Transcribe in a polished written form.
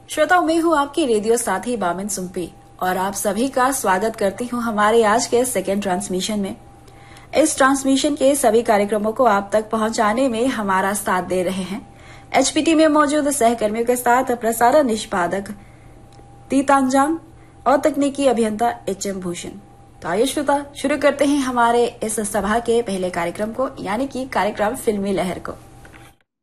श्रोताओं, मैं हूँ आपकी रेडियो साथी बामिन सुम्पी और आप सभी का स्वागत करती हूँ हमारे आज के सेकेंड ट्रांसमिशन में। इस ट्रांसमिशन के सभी कार्यक्रमों को आप तक पहुंचाने में हमारा साथ दे रहे हैं एचपीटी में मौजूद सहकर्मियों के साथ प्रसारण निष्पादक तीतांजाम और तकनीकी अभियंता एचएम भूषण। तो आइए श्रोता, शुरू करते हैं हमारे इस सभा के पहले कार्यक्रम को, यानी कि कार्यक्रम फिल्मी लहर को।